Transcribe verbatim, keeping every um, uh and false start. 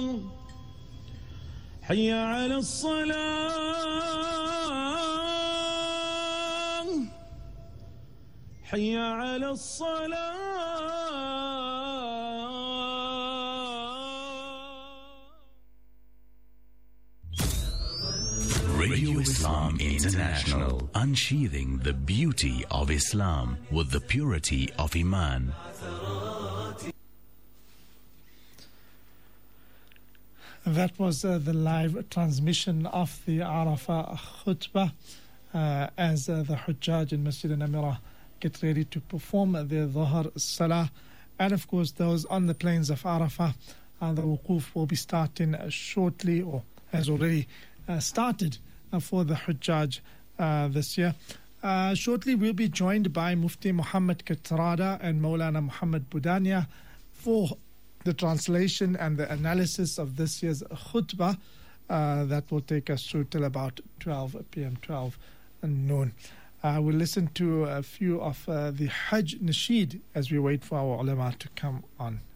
حي على الصلاة حي على الصلاة. Radio Islam International, unsheathing the beauty of Islam with the purity of Iman. That was uh, the live transmission of the Arafah khutbah uh, as uh, the Hujjaj in Masjid al-Namira get ready to perform their Dhuhr Salah. And of course, those on the plains of Arafah, uh, the Wuquf will be starting uh, shortly, or has already uh, started uh, for the Hujjaj uh, this year. Uh, shortly, we'll be joined by Mufti Muhammad Katrada and Maulana Muhammad Budania for the translation and the analysis of this year's khutbah. Uh, that will take us through till about twelve p.m., twelve noon. Uh, we'll listen to a few of uh, the Hajj Nasheed as we wait for our ulama to come on.